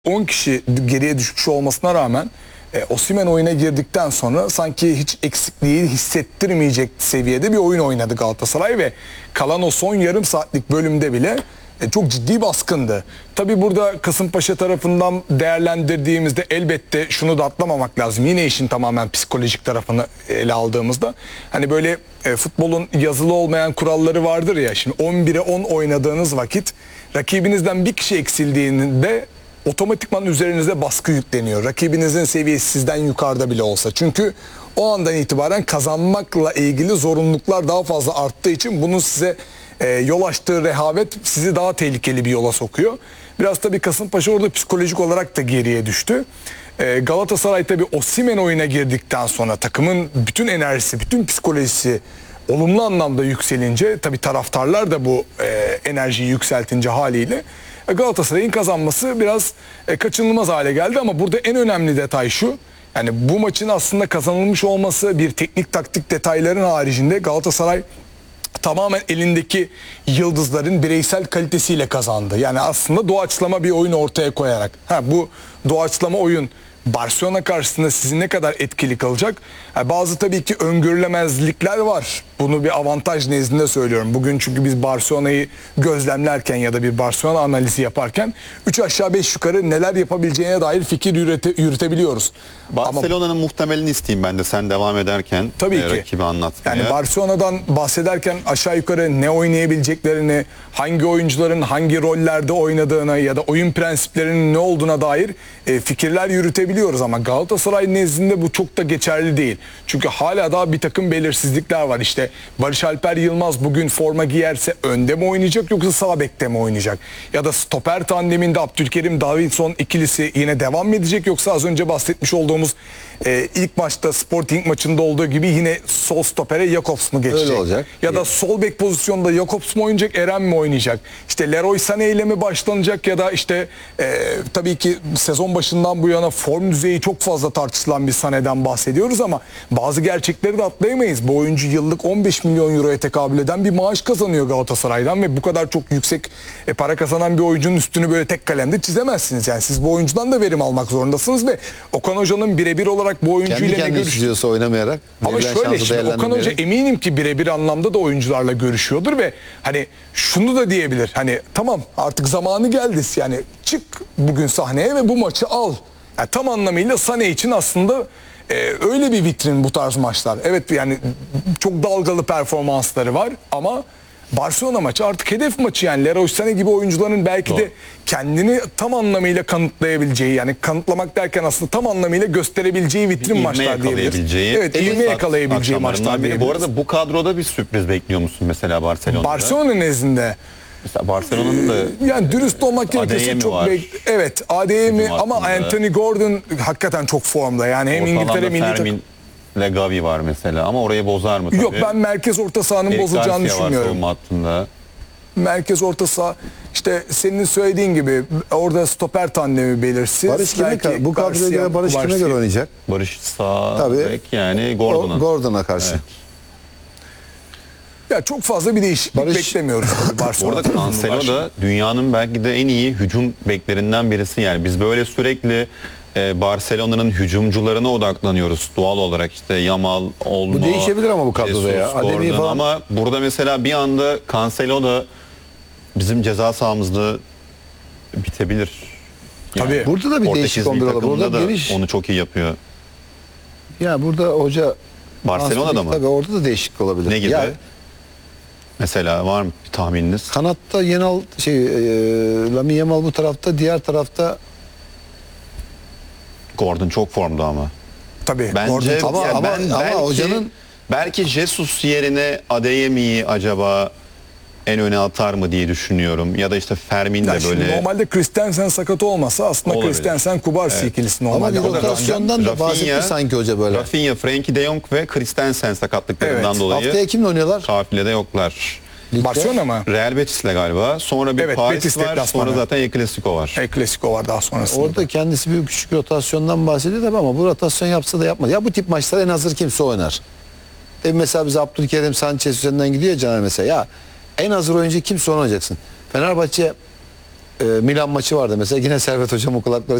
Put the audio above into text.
10 kişi geriye düşmüş olmasına rağmen Osimhen oyuna girdikten sonra sanki hiç eksikliği hissettirmeyecek seviyede bir oyun oynadı Galatasaray ve kalan o son yarım saatlik bölümde bile çok ciddi baskındı. Tabi burada Kasımpaşa tarafından değerlendirdiğimizde elbette şunu da atlamamak lazım. Yine işin tamamen psikolojik tarafını ele aldığımızda hani böyle futbolun yazılı olmayan kuralları vardır ya, şimdi 11'e 10 oynadığınız vakit rakibinizden bir kişi eksildiğinde otomatikman üzerinize baskı yükleniyor. Rakibinizin seviyesi sizden yukarıda bile olsa. Çünkü o andan itibaren kazanmakla ilgili zorunluluklar daha fazla arttığı için bunun size yol açtığı rehavet sizi daha tehlikeli bir yola sokuyor. Biraz tabii Kasımpaşa orada psikolojik olarak da geriye düştü. Galatasaray tabii Osimhen oyuna girdikten sonra takımın bütün enerjisi, bütün psikolojisi olumlu anlamda yükselince, tabii taraftarlar da bu enerjiyi yükseltince haliyle Galatasaray'ın kazanması biraz kaçınılmaz hale geldi. Ama burada en önemli detay şu: yani bu maçın aslında kazanılmış olması bir teknik taktik detayların haricinde Galatasaray tamamen elindeki yıldızların bireysel kalitesiyle kazandı. Yani aslında doğaçlama bir oyun ortaya koyarak. Bu doğaçlama oyun Barcelona karşısında sizi ne kadar etkili kalacak? Bazı tabii ki öngörülemezlikler var. Bunu bir avantaj nezdinde söylüyorum. Bugün çünkü biz Barcelona'yı gözlemlerken ya da bir Barcelona analizi yaparken 3 aşağı 5 yukarı neler yapabileceğine dair fikir yürütebiliyoruz. Barcelona'nın muhtemelini isteyeyim ben de sen devam ederken. Tabii ki. Rakibi anlatmaya. Yani Barcelona'dan bahsederken aşağı yukarı ne oynayabileceklerini, hangi oyuncuların hangi rollerde oynadığına ya da oyun prensiplerinin ne olduğuna dair fikirler yürütebiliyoruz. Ama Galatasaray nezdinde bu çok da geçerli değil. Çünkü hala daha bir takım belirsizlikler var. İşte Barış Alper Yılmaz bugün forma giyerse önde mi oynayacak yoksa sağ bekte mi oynayacak? Ya da stoper tandeminde Abdülkerim Davinson ikilisi yine devam mı edecek, yoksa az önce bahsetmiş olduğumuz ilk maçta Sporting maçında olduğu gibi yine sol stopere Jakobs mu geçecek? Öyle olacak. Ya da sol bek pozisyonda Jakobs mu oynayacak, Eren mi oynayacak? İşte Leroy Sané ile mi başlanacak ya da işte tabii ki sezon başından bu yana form düzeyi çok fazla tartışılan bir Sané'den bahsediyoruz ama bazı gerçekleri de atlayamayız. Bu oyuncu yıllık 15 milyon euroya tekabül eden bir maaş kazanıyor Galatasaray'dan ve bu kadar çok yüksek para kazanan bir oyuncunun üstünü böyle tek kalemde çizemezsiniz. Yani siz bu oyuncudan da verim almak zorundasınız ve Okan Hoca'nın birebir olarak bu oyuncuyla kendi çiziyorsa oynamayarak. Ama şöyle, şimdi Okan Hoca eminim ki birebir anlamda da oyuncularla görüşüyordur ve hani şunu da diyebilir: hani tamam, artık zamanı geldi, yani çık bugün sahneye ve bu maçı al. Yani tam anlamıyla Sané için aslında öyle bir vitrin bu tarz maçlar. Evet, yani çok dalgalı performansları var ama Barcelona maçı artık hedef maçı. Yani Leroy Sané gibi oyuncuların belki de kendini tam anlamıyla kanıtlayabileceği, yani kanıtlamak derken aslında tam anlamıyla gösterebileceği vitrin maçlar diyebiliriz. Evet, ivme yakalayabileceği maçlar diyebiliriz. Bu arada bu kadroda bir sürpriz bekliyor musun mesela Barcelona'da? Barcelona nezdinde mesela Barcelona'nın da yani dürüst olmak gerekirse çok evet, ADM'i ama Anthony Gordon hakikaten çok formda. Yani hem İngiltere milli takım ile Gavi var mesela ama orayı bozar mı tabii? Yok, ben merkez orta sahanın bozulacağını düşünmüyorum. Merkez orta saha, işte senin söylediğin gibi orada stoper tandemi belirsiz. Barış kime, bu kadroya göre Barış kime göre oynayacak? Barış sağ bek, yani Gordon'a. Gordon'a karşı. Evet. Ya çok fazla bir değişiklik beklemiyoruz tabii. Orada Cancelo da dünyanın belki de en iyi hücum beklerinden birisi. Yani biz böyle sürekli Barcelona'nın hücumcularına odaklanıyoruz doğal olarak, işte Yamal, Olmo. Bu değişebilir ama bu kadroda Jesus, ya. Gordon. Falan. Ama burada mesela bir anda Cancelo da bizim ceza sahamızda bitebilir. Yani tabii. Burada da bir değişik 11 olur. Burada da geniş. Onu çok iyi yapıyor. Ya burada hoca Barcelona'da mı? Tabii orada da değişiklik olabilir. Ne gibi? Ya, mesela var mı bir tahmininiz? Kanatta Lamine Yamal bu tarafta, diğer tarafta Gordon çok formda ama. Tabii. Bence ama hocanın belki Jesus yerine Adeyemi'yi acaba en öne atar mı diye düşünüyorum. Ya da işte Fermin de böyle. Normalde Christensen sakatı olmasa aslında olabilir. Christensen Kubarsi ikilisi normalde. Ama bir rotasyondan da bahsetti sanki hoca böyle. Rafinha, Frenkie de Jong ve Christensen sakatlıklarından dolayı. Haftaya kimle oynuyorlar? Kafilede yoklar. Barcelona mı? Real Betis'le galiba. Sonra bir Paris Betis var. Sonra zaten El Clasico var. El Clasico var daha sonrasında. Orada kendisi bir küçük rotasyondan bahsediyor tabii ama bu rotasyon yapsa da yapmaz. Ya bu tip maçlar en hazır kimse oynar. Mesela biz Abdülkerim Sanchez üzerinden gidiyor Caner mesela. Ya en hazır oyuncu kimse oynayacaksın. Fenerbahçe Milan maçı vardı mesela, yine Servet Hocam o kulakları